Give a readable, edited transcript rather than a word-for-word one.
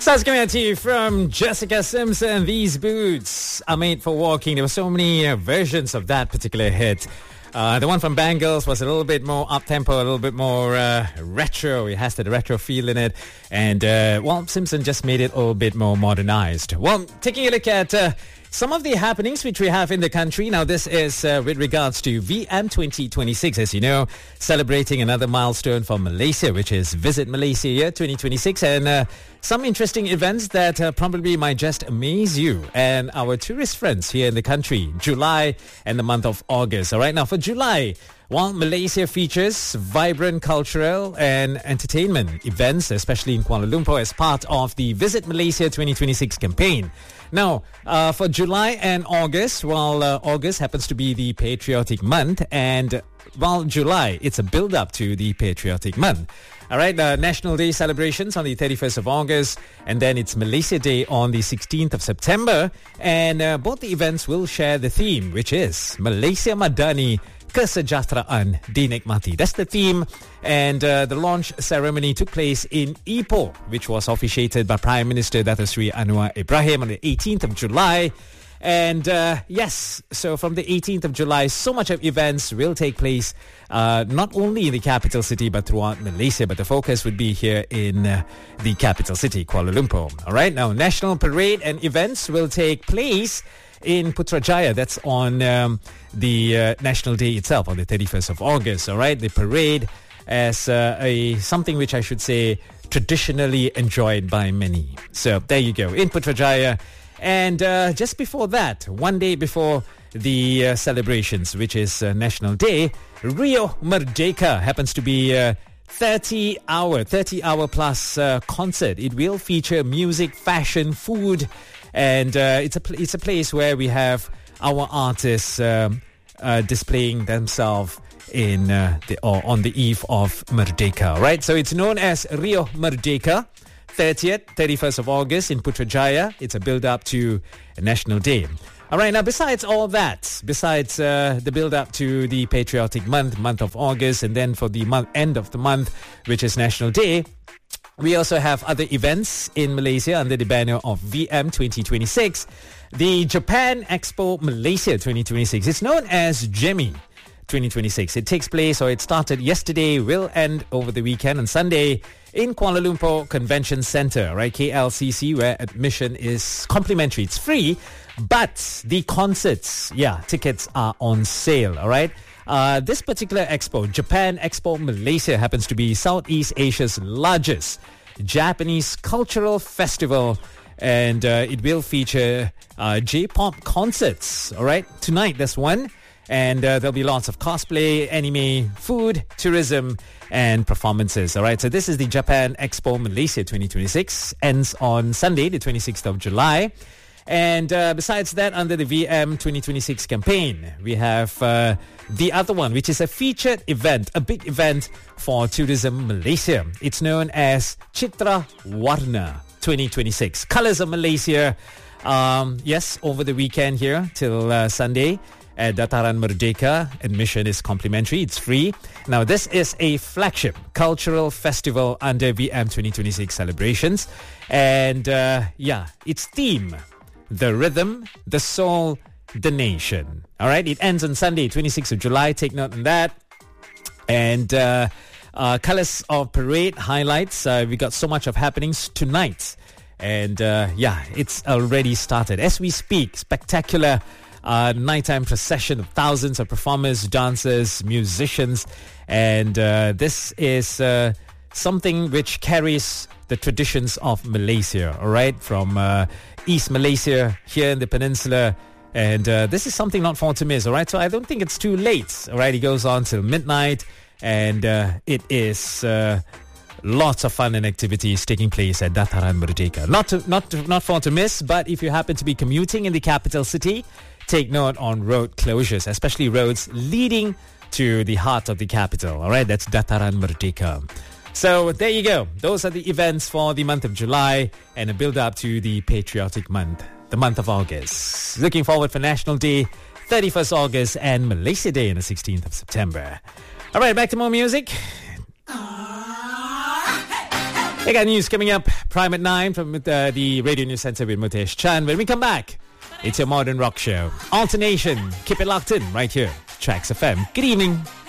Sounds coming out to you from Jessica Simpson. These boots are made for walking. There were so many versions of that particular hit. The one from Bangles was a little bit more up-tempo, a little bit more retro. It has the retro feel in it. And, Simpson just made it a little bit more modernized. Well, taking a look at some of the happenings which we have in the country. Now, this is with regards to VM 2026, as you know, celebrating another milestone for Malaysia, which is Visit Malaysia Year 2026. And some interesting events that probably might just amaze you and our tourist friends here in the country. July and the month of August. All right, now for July, while Malaysia features vibrant cultural and entertainment events, especially in Kuala Lumpur, as part of the Visit Malaysia 2026 campaign. Now, for July and August, while August happens to be the patriotic month, and while July, it's a build-up to the patriotic month. All right, National Day celebrations on the 31st of August, and then it's Malaysia Day on the 16th of September. And both the events will share the theme, which is Malaysia Madani, Kesejahteraan Dinikmati. That's the theme. And the launch ceremony took place in Ipoh, which was officiated by Prime Minister Dato Sri Anwar Ibrahim on the 18th of July. And yes, so from the 18th of July, so much of events will take place not only in the capital city but throughout Malaysia. But the focus would be here in the capital city, Kuala Lumpur. All right, now National Parade and events will take place in Putrajaya. That's on the National Day itself, on the 31st of August. All right, the parade as something which I should say traditionally enjoyed by many. So there you go, in Putrajaya. And just before that, one day before the celebrations, which is National Day, Rio Merdeka happens to be 30-hour plus concert. It will feature music, fashion, food, and it's a place where we have our artists displaying themselves in on the eve of Merdeka, right? So it's known as Rio Merdeka, 31st of August in Putrajaya. It's a build-up to National Day. All right, now besides all that, besides the build-up to the patriotic month of August, and then for the end of the month, which is National Day, we also have other events in Malaysia under the banner of VM 2026. The Japan Expo Malaysia 2026. It's known as GEMI 2026. It takes place, or it started yesterday, will end over the weekend on Sunday in Kuala Lumpur Convention Centre, right? KLCC, where admission is complimentary. It's free, but the concerts, tickets are on sale, all right? This particular expo, Japan Expo Malaysia, happens to be Southeast Asia's largest Japanese cultural festival, and it will feature J-pop concerts, all right? Tonight, there's one. And there'll be lots of cosplay, anime, food, tourism, and performances. All right, so this is the Japan Expo Malaysia 2026. Ends on Sunday, the 26th of July. And besides that, under the VM 2026 campaign, we have the other one, which is a featured event, a big event for Tourism Malaysia. It's known as Citra Warna 2026. Colors of Malaysia. Yes, over the weekend here till Sunday. At Dataran Merdeka, admission is complimentary. It's free. Now, this is a flagship cultural festival under VM 2026 celebrations. And, its theme, the rhythm, the soul, the nation. All right, it ends on Sunday, 26th of July. Take note on that. And colors of parade highlights. We got so much of happenings tonight. And, it's already started. As we speak, spectacular nighttime procession of thousands of performers, dancers, musicians, and this is something which carries the traditions of Malaysia, all right, from East Malaysia here in the peninsula, and this is something not for to miss, all right, so I don't think it's too late, all right, it goes on till midnight, and it is lots of fun and activities taking place at Dataran Merdeka. Not for to miss, but if you happen to be commuting in the capital city, take note on road closures, especially roads leading to the heart of the capital. All right, that's Dataran Merdeka. So there you go. Those are the events for the month of July and a build-up to the patriotic month, the month of August. Looking forward for National Day, 31st August, and Malaysia Day on the 16th of September. All right, back to more music. I got news coming up. Prime at 9 from the Radio News Center with Mutesh Chan. When we come back, it's your Modern Rock Show. Alternation. Keep it locked in right here. Tracks FM. Good evening.